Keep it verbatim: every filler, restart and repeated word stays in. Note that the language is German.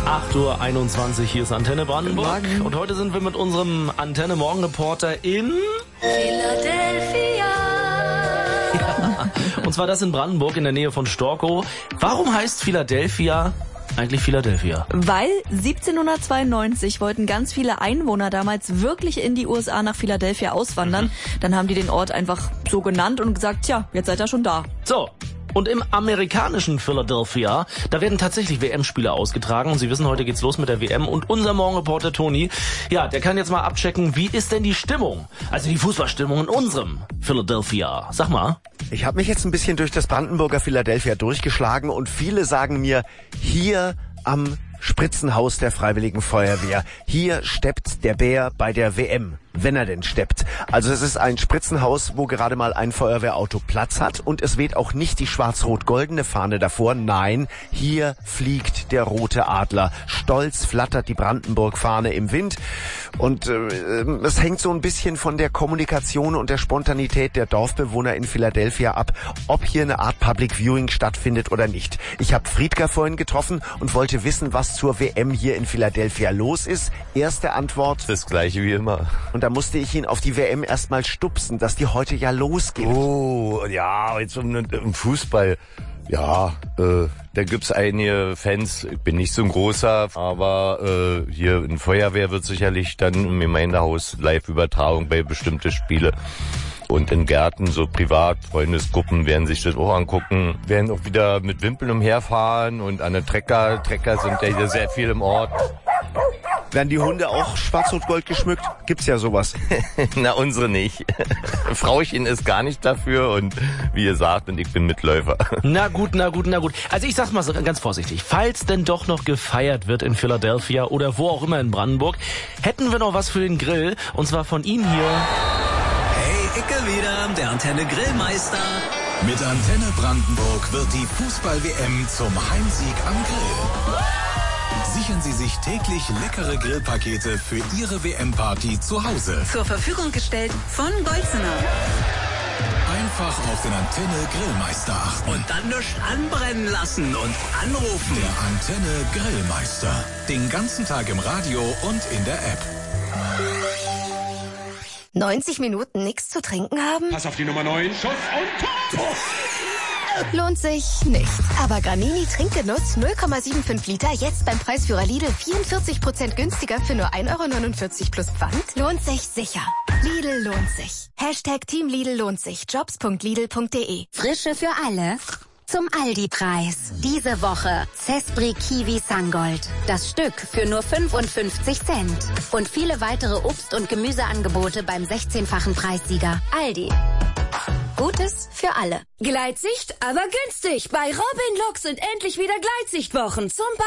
acht Uhr einundzwanzig, hier ist Antenne Brandenburg. Und heute sind wir mit unserem Antenne-Morgen-Reporter in Philadelphia. Ja, und zwar das in Brandenburg in der Nähe von Storkow. Warum heißt Philadelphia eigentlich Philadelphia? Weil siebzehnhundertzweiundneunzig wollten ganz viele Einwohner damals wirklich in die U S A nach Philadelphia auswandern. Mhm. Dann haben die den Ort einfach so genannt und gesagt, tja, jetzt seid ihr schon da. So. Und im amerikanischen Philadelphia, da werden tatsächlich W M-Spiele ausgetragen. Und Sie wissen, heute geht's los mit der W M. Und unser Morgenreporter Toni, ja, der kann jetzt mal abchecken, wie ist denn die Stimmung? Also die Fußballstimmung in unserem Philadelphia. Sag mal. Ich habe mich jetzt ein bisschen durch das Brandenburger Philadelphia durchgeschlagen und viele sagen mir, hier am Spritzenhaus der Freiwilligen Feuerwehr, hier steppt der Bär bei der W M, wenn er denn steppt. Also es ist ein Spritzenhaus, wo gerade mal ein Feuerwehrauto Platz hat und es weht auch nicht die schwarz-rot-goldene Fahne davor. Nein, hier fliegt der rote Adler. Stolz flattert die Brandenburg-Fahne im Wind und äh, es hängt so ein bisschen von der Kommunikation und der Spontanität der Dorfbewohner in Philadelphia ab, ob hier eine Art Public Viewing stattfindet oder nicht. Ich habe Friedger vorhin getroffen und wollte wissen, was zur W M hier in Philadelphia los ist. Erste Antwort: Das gleiche wie immer. Und da musste ich ihn auf die W M erstmal stupsen, dass die heute ja losgeht. Oh, ja, jetzt um, um Fußball. Ja, äh, da gibt's einige Fans. Ich bin nicht so ein großer, aber äh, hier in Feuerwehr wird sicherlich dann im Gemeindehaus Live-Übertragung bei bestimmte Spiele. Und in Gärten, so privat, Freundesgruppen werden sich das auch angucken, werden auch wieder mit Wimpeln umherfahren und an der Trecker, Trecker sind ja hier sehr viel im Ort. Werden die Hunde auch schwarz-rot-gold geschmückt? Gibt's ja sowas. Na, unsere nicht. Frauchen ist gar nicht dafür und wie ihr sagt, und ich bin Mitläufer. Na gut, na gut, na gut. Also ich sag's mal so ganz vorsichtig. Falls denn doch noch gefeiert wird in Philadelphia oder wo auch immer in Brandenburg, hätten wir noch was für den Grill. Und zwar von Ihnen hier. Hey, Icke wieder, der Antenne Grillmeister. Mit Antenne Brandenburg wird die Fußball-W M zum Heimsieg am Grill. Sichern Sie sich täglich leckere Grillpakete für Ihre W M-Party zu Hause. Zur Verfügung gestellt von Golzener. Einfach auf den Antenne Grillmeister achten. Und dann nichts anbrennen lassen und anrufen. Der Antenne Grillmeister. Den ganzen Tag im Radio und in der App. neunzig Minuten nichts zu trinken haben? Pass auf die Nummer neun. Schuss und Tor! Lohnt sich nicht. Aber Granini Trinkgenuss null Komma fünfundsiebzig Liter jetzt beim Preisführer Lidl vierundvierzig Prozent günstiger für nur ein Euro neunundvierzig plus Pfand. Lohnt sich sicher. Lidl lohnt sich. Hashtag Team Lidl lohnt sich. Jobs punkt lidl punkt de. Frische für alle. Zum Aldi-Preis. Diese Woche Cespri Kiwi Sangold. Das Stück für nur fünfundfünfzig Cent. Und viele weitere Obst- und Gemüseangebote beim sechzehnfachen Preissieger. Aldi. Gutes für alle. Gleitsicht, aber günstig. Bei Robin Lux sind endlich wieder Gleitsichtwochen. Zum